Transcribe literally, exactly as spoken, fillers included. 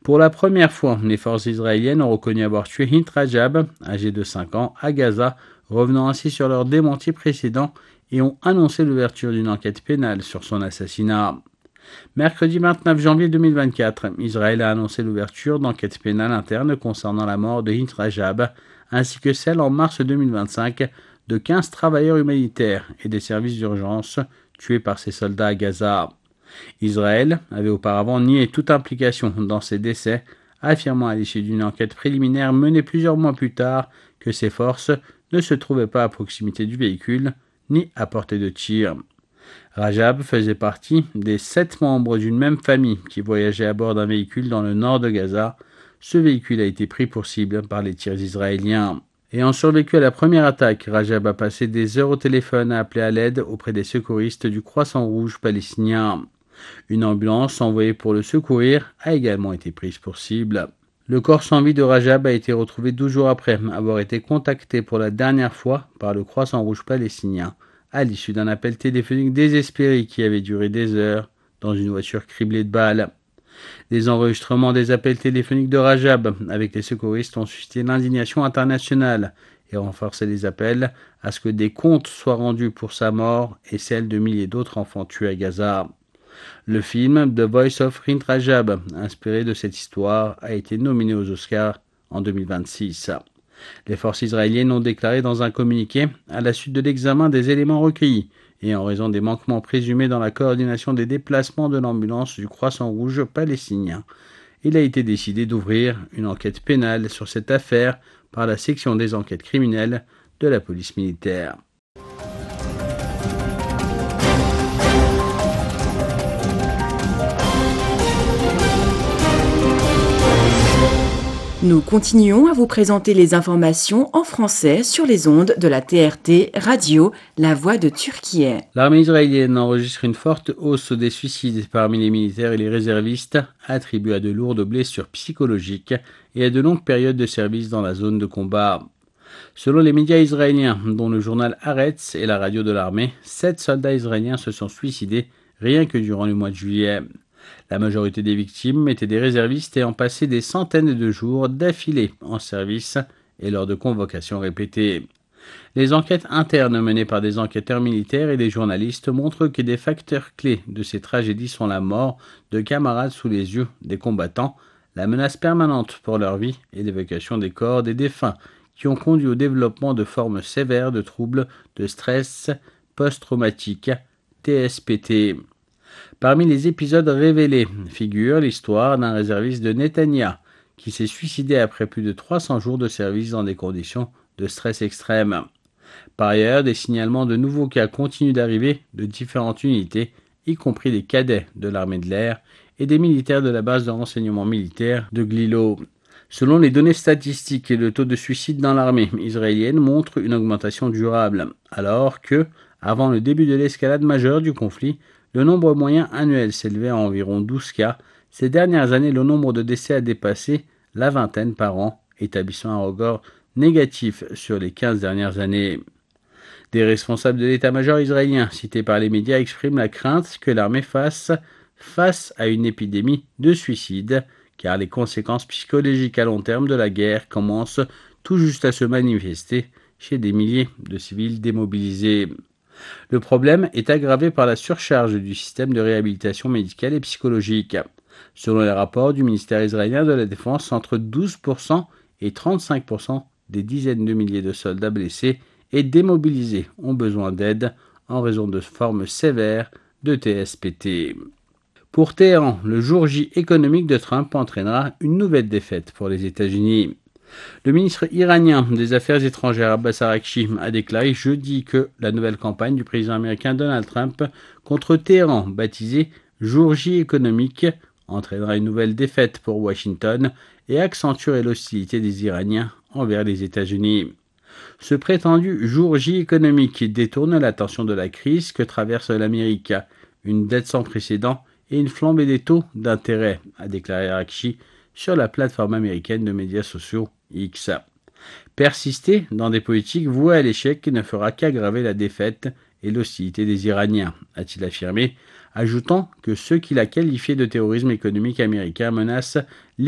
Pour la première fois, les forces israéliennes ont reconnu avoir tué Hint Rajab, âgé de cinq ans, à Gaza, revenant ainsi sur leur démenti précédent et ont annoncé l'ouverture d'une enquête pénale sur son assassinat. Mercredi vingt-neuf janvier deux mille vingt-quatre, Israël a annoncé l'ouverture d'enquêtes pénales internes concernant la mort de Hint Rajab, ainsi que celle en mars deux mille vingt-cinq de quinze travailleurs humanitaires et des services d'urgence tués par ces soldats à Gaza. Israël avait auparavant nié toute implication dans ces décès, affirmant à l'issue d'une enquête préliminaire menée plusieurs mois plus tard que ses forces ne se trouvaient pas à proximité du véhicule ni à portée de tir. Rajab faisait partie des sept membres d'une même famille qui voyageaient à bord d'un véhicule dans le nord de Gaza. Ce véhicule a été pris pour cible par les tirs israéliens. Ayant survécu à la première attaque, Rajab a passé des heures au téléphone à appeler à l'aide auprès des secouristes du Croissant Rouge palestinien. Une ambulance envoyée pour le secourir a également été prise pour cible. Le corps sans vie de Rajab a été retrouvé douze jours après avoir été contacté pour la dernière fois par le Croissant Rouge palestinien à l'issue d'un appel téléphonique désespéré qui avait duré des heures dans une voiture criblée de balles. Les enregistrements des appels téléphoniques de Rajab avec les secouristes ont suscité l'indignation internationale et renforcé les appels à ce que des comptes soient rendus pour sa mort et celle de milliers d'autres enfants tués à Gaza. Le film The Voice of Hint Rajab, inspiré de cette histoire, a été nominé aux Oscars en deux mille vingt-six. Les forces israéliennes ont déclaré dans un communiqué, à la suite de l'examen des éléments recueillis et en raison des manquements présumés dans la coordination des déplacements de l'ambulance du Croissant Rouge palestinien, il a été décidé d'ouvrir une enquête pénale sur cette affaire par la section des enquêtes criminelles de la police militaire. Nous continuons à vous présenter les informations en français sur les ondes de la T R T Radio, la voix de Turquie. L'armée israélienne enregistre une forte hausse des suicides parmi les militaires et les réservistes, attribués à de lourdes blessures psychologiques et à de longues périodes de service dans la zone de combat. Selon les médias israéliens, dont le journal Haaretz et la radio de l'armée, sept soldats israéliens se sont suicidés rien que durant le mois de juillet. La majorité des victimes étaient des réservistes ayant passé des centaines de jours d'affilée en service et lors de convocations répétées. Les enquêtes internes menées par des enquêteurs militaires et des journalistes montrent que des facteurs clés de ces tragédies sont la mort de camarades sous les yeux des combattants, la menace permanente pour leur vie et l'évacuation des corps des défunts qui ont conduit au développement de formes sévères de troubles de stress post-traumatique, T S P T. Parmi les épisodes révélés figure l'histoire d'un réserviste de Netanya qui s'est suicidé après plus de trois cents jours de service dans des conditions de stress extrême. Par ailleurs, des signalements de nouveaux cas continuent d'arriver de différentes unités, y compris des cadets de l'armée de l'air et des militaires de la base de renseignement militaire de Glilo. Selon les données statistiques, le taux de suicide dans l'armée israélienne montre une augmentation durable, alors que, avant le début de l'escalade majeure du conflit, le nombre moyen annuel s'élevait à environ douze cas. Ces dernières années, le nombre de décès a dépassé la vingtaine par an, établissant un record négatif sur les quinze dernières années. Des responsables de l'état-major israélien cités par les médias expriment la crainte que l'armée fasse face à une épidémie de suicide, car les conséquences psychologiques à long terme de la guerre commencent tout juste à se manifester chez des milliers de civils démobilisés. Le problème est aggravé par la surcharge du système de réhabilitation médicale et psychologique. Selon les rapports du ministère israélien de la Défense, entre douze pour cent et trente-cinq pour cent des dizaines de milliers de soldats blessés et démobilisés ont besoin d'aide en raison de formes sévères de T S P T. Pour Téhéran, le jour J économique de Trump entraînera une nouvelle défaite pour les États-Unis. Le ministre iranien des Affaires étrangères Abbas Araghchi a déclaré jeudi que la nouvelle campagne du président américain Donald Trump contre Téhéran, baptisée Jour J économique, entraînera une nouvelle défaite pour Washington et accentuerait l'hostilité des Iraniens envers les États-Unis. Ce prétendu Jour J économique détourne l'attention de la crise que traverse l'Amérique, une dette sans précédent et une flambée des taux d'intérêt, a déclaré Araghchi sur la plateforme américaine de médias sociaux X. Persister dans des politiques vouées à l'échec ne fera qu'aggraver la défaite et l'hostilité des Iraniens, a-t-il affirmé, ajoutant que ceux qu'il a qualifiés de terrorisme économique américain menacent